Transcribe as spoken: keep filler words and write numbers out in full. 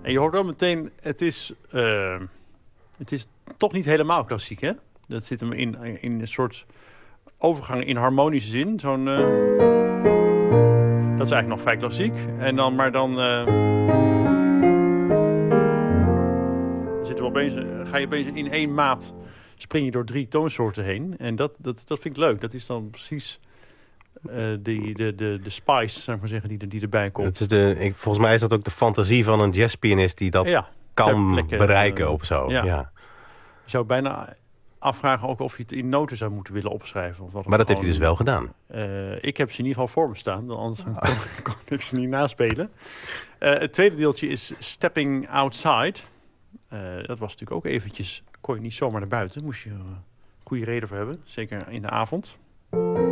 En je hoort wel meteen, het is, uh, het is toch niet helemaal klassiek, hè? Dat zit hem in, in een soort overgang in harmonische zin. Zo'n, uh, dat is eigenlijk nog vrij klassiek. En dan, maar dan uh, zitten we opeens, ga je opeens in één maat, spring je door drie toonsoorten heen. En dat, dat, dat vind ik leuk. Dat is dan precies uh, die, de, de, de spice, zou ik maar zeggen, die, die erbij komt. Het is de, ik, volgens mij is dat ook de fantasie van een jazzpianist die dat ja, kan plekke, bereiken uh, of zo. Ja. Ja. Je zou bijna afvragen ook of je het in noten zou moeten willen opschrijven. Of wat maar dat heeft hij dus wel gedaan. Uh, ik heb ze in ieder geval voor me staan. Anders oh. kon, kon ik ze niet naspelen. Uh, het tweede deeltje is Stepping Outside. Uh, dat was natuurlijk ook eventjes, kon je niet zomaar naar buiten. Moest je een uh, goede reden voor hebben. Zeker in de avond.